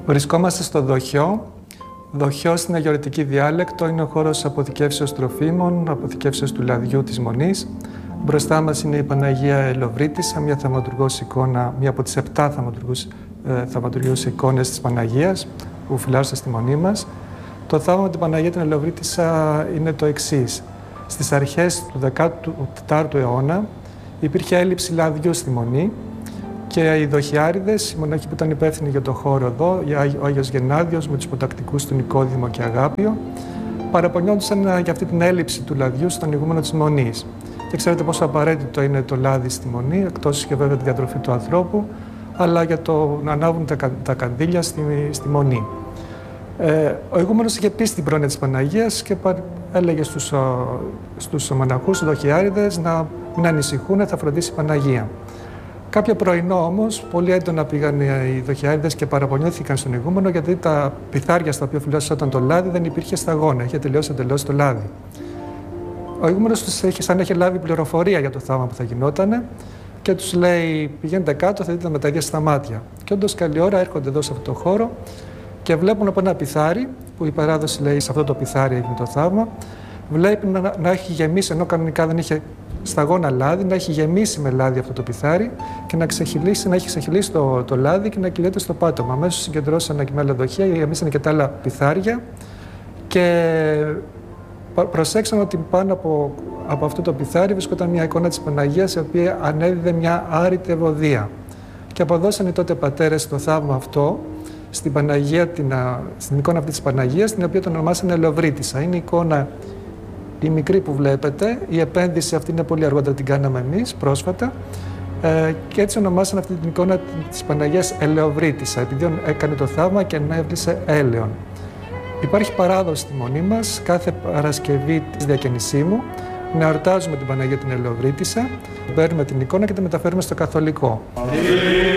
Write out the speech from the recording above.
Βρισκόμαστε στο Δοχιό. Δοχιός είναι αγιορετική διάλεκτο, είναι ο χώρος αποθηκεύσεως τροφίμων, αποθηκεύσεως του λαδιού της Μονής. Μπροστά μας είναι η Παναγία Ελεοβρίτισσα, μια θαυματουργός εικόνα, μία από τις 7 θαυματουργικές εικόνες της Παναγίας που φυλάσσονται στη Μονή μας. Το θαύμα με την Παναγία την Ελεοβρίτισσα είναι το εξής. Στις αρχές του 14ου αιώνα υπήρχε έλλειψη λαδιού στη Μονή και οι δοχιάριδες, οι μοναχοί που ήταν υπεύθυνοι για το χώρο εδώ, ο Άγιος Γεννάδιος με τους υποτακτικούς του Νικόδημο και Αγάπιο, παραπονιόντουσαν για αυτή την έλλειψη του λαδιού στον ηγούμενο της Μονής. Και ξέρετε πόσο απαραίτητο είναι το λάδι στη Μονή, εκτός και βέβαια τη διατροφή του ανθρώπου, αλλά για το να ανάβουν τα καντήλια στη Μονή. Ο ηγούμενος είχε πει στην πρόνοια της Παναγίας και έλεγε στους μοναχούς, στους δοχιάριδες, να μην ανησυχούν, θα φροντίσει η Παναγία. Κάποιο πρωινό όμως, πολύ έντονα πήγαν οι δοχιάριδες και παραπονιώθηκαν στον ηγούμενο γιατί τα πιθάρια στα οποία φυλάσσονταν το λάδι δεν υπήρχε σταγόνα, είχε τελειώσει εντελώς το λάδι. Ο ηγούμενος τους σαν είχε λάβει πληροφορία για το θαύμα που θα γινότανε και τους λέει: πηγαίνετε κάτω, θα δείτε με τα ίδια στα μάτια. Και όντως, καλή ώρα έρχονται εδώ σε αυτό το χώρο και βλέπουν από ένα πιθάρι, που η παράδοση λέει σε αυτό το πιθάρι έγινε το θαύμα, βλέπει να έχει γεμίσει, ενώ κανονικά δεν είχε σταγόνα λάδι, να έχει γεμίσει με λάδι αυτό το πιθάρι και να έχει ξεχυλήσει το λάδι και να κυλιέται στο πάτωμα. Αμέσως συγκεντρώσαν εκεί με άλλα δοχεία, γεμίσαν και τα άλλα πιθάρια και προσέξαν ότι πάνω από αυτό το πιθάρι βρισκόταν μια εικόνα της Παναγίας, η οποία ανέδιδε μια άρρητη ευωδία. Και αποδώσαν οι τότε πατέρες το θαύμα αυτό στην εικόνα αυτή της Παναγίας, την οποία τον ονομάσανε Ελεοβρίτισσα. Είναι η εικόνα η μικρή που βλέπετε, η επένδυση αυτή είναι πολύ αργότερα, την κάναμε εμείς πρόσφατα και έτσι ονομάσαν αυτή την εικόνα της Παναγίας Ελεοβρίτισσα, επειδή έκανε το θαύμα και ενέβλησε έλεον. Υπάρχει παράδοση στη Μονή μας, κάθε Παρασκευή της Διακαινησίμου, να εορτάζουμε την Παναγία την Ελεοβρίτισσα, παίρνουμε την εικόνα και τη μεταφέρουμε στο καθολικό.